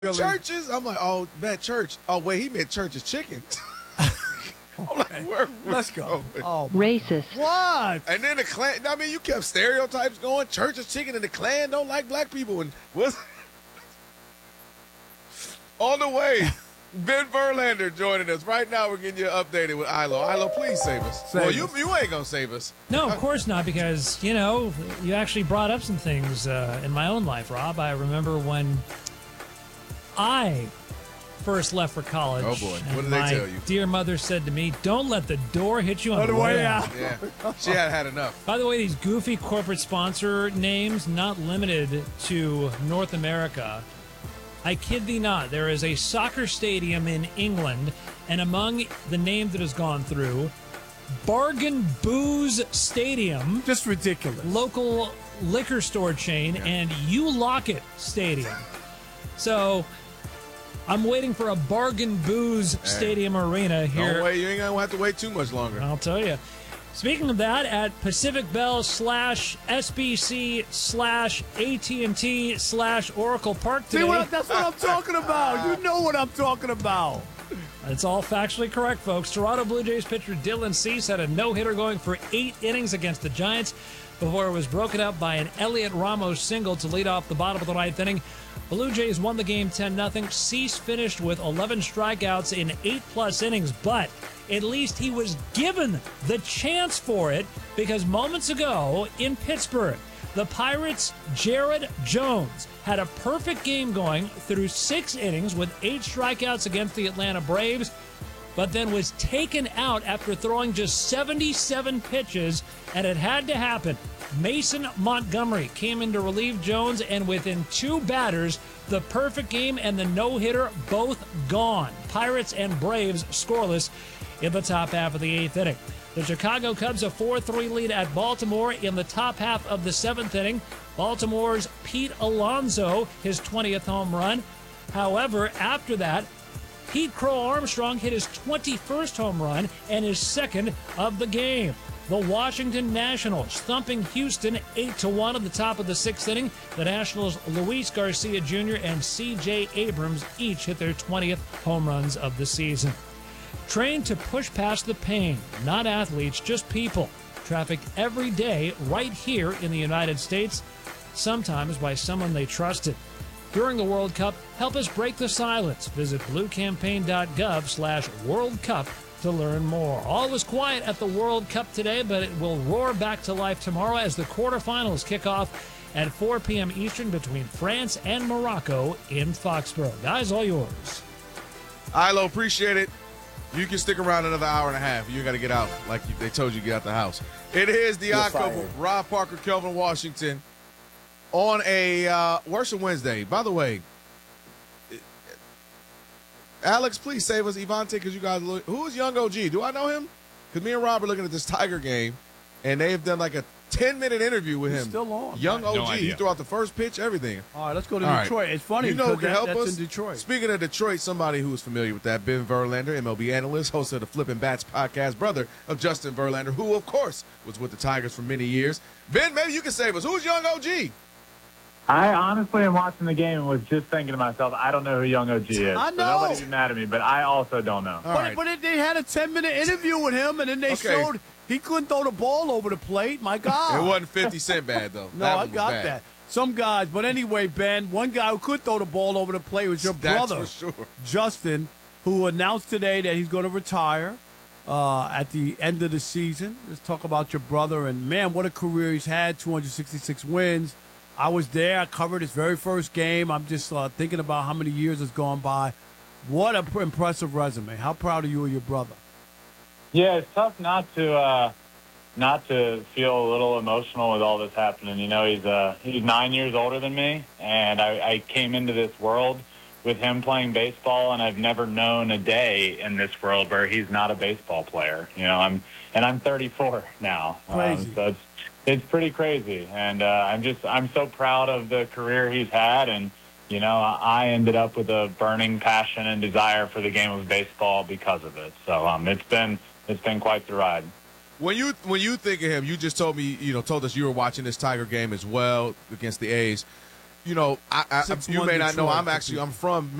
Churches? I'm like, oh, that church. Oh, wait, he meant Church's Chicken. Let's go. Oh, racist. What? And then the Klan, I mean, you kept stereotypes going. Church's Chicken and the Klan don't like black people. And what's on the way, Ben Verlander joining us. Right now, we're getting you updated with Ilo. Ilo, please save us. You ain't going to save us. No, of course not, because, you actually brought up some things in my own life, Rob. I remember when I first left for college. Oh, boy. What did they tell you? My dear mother said to me, don't let the door hit you on the way out. Yeah, she had enough. By the way, these goofy corporate sponsor names, not limited to North America. I kid thee not, there is a soccer stadium in England, and among the names that has gone through, Bargain Booze Stadium. Just ridiculous. Local liquor store chain, and You Lock It Stadium. So I'm waiting for a Bargain Booze Stadium arena here. Don't wait, you ain't going to have to wait too much longer. I'll tell you. Speaking of that, at Pacific Bell /SBC/AT&T/Oracle Park today. See, that's what I'm talking about. You know what I'm talking about. It's all factually correct, folks. Toronto Blue Jays pitcher Dylan Cease had a no-hitter going for 8 innings against the Giants before it was broken up by an Elliot Ramos single to lead off the bottom of the 9th inning. Blue Jays won the game 10-0. Cease finished with 11 strikeouts in 8+ innings, but at least he was given the chance for it, because moments ago in Pittsburgh, the Pirates' Jared Jones had a perfect game going through 6 innings with 8 strikeouts against the Atlanta Braves, but then was taken out after throwing just 77 pitches, and it had to happen. Mason Montgomery came in to relieve Jones, and within 2 batters, the perfect game and the no-hitter both gone. Pirates and Braves scoreless in the top half of the 8th inning. The Chicago Cubs a 4-3 lead at Baltimore in the top half of the 7th inning. Baltimore's Pete Alonso, his 20th home run. However, after that, Pete Crow Armstrong hit his 21st home run and his 2nd of the game. The Washington Nationals thumping Houston 8-1 at the top of the 6th inning. The Nationals' Luis Garcia Jr. and C.J. Abrams each hit their 20th home runs of the season. Trained to push past the pain, not athletes, just people. Trafficked every day right here in the United States, sometimes by someone they trusted. During the World Cup, help us break the silence. Visit bluecampaign.gov/World Cup to learn more. All was quiet at the World Cup today, but it will roar back to life tomorrow as the quarterfinals kick off at 4 p.m. Eastern between France and Morocco in Foxborough. Guys, all yours. Ilo, appreciate it. You can stick around another hour and a half. You got to get out like they told you to get out the house. It is the Odd Couple, Rob Parker, Kelvin Washington, on a Worship Wednesday. By the way, Alex, please save us, Ivante, because you guys look. Who is Young OG? Do I know him? Because me and Rob are looking at this Tiger game, and they've done like a 10-minute interview with him. Still on. Young OG. He threw out the first pitch, everything. All right, let's go to Detroit. It's funny. You know who can help that's us? In Detroit. Speaking of Detroit, somebody who is familiar with that, Ben Verlander, MLB analyst, host of the Flippin' Bats podcast, brother of Justin Verlander, who, of course, was with the Tigers for many years. Ben, maybe you can save us. Who's Young OG? I honestly am watching the game and was just thinking to myself, I don't know who Young OG is. I know. So nobody be mad at me, but I also don't know. But they had a 10-minute interview with him, and then they showed he couldn't throw the ball over the plate. My God. It wasn't 50 Cent bad, though. No, I got that. Some guys. But anyway, Ben, one guy who could throw the ball over the plate was your brother, That's for sure. Justin, who announced today that he's going to retire at the end of the season. Let's talk about your brother. And, man, what a career he's had, 266 wins. I was there. I covered his very first game. I'm just thinking about how many years has gone by. What an impressive resume. How proud are you of your brother? Yeah, it's tough not to feel a little emotional with all this happening. You know, he's 9 years older than me, and I came into this world with him playing baseball, and I've never known a day in this world where he's not a baseball player. You know, I'm 34 now. Crazy. So it's pretty crazy, and I'm so proud of the career he's had, and you know, I ended up with a burning passion and desire for the game of baseball because of it. So it's been quite the ride. When you think of him, you just told us you were watching this Tiger game as well against the A's. you know, you may not know, I'm Detroit. from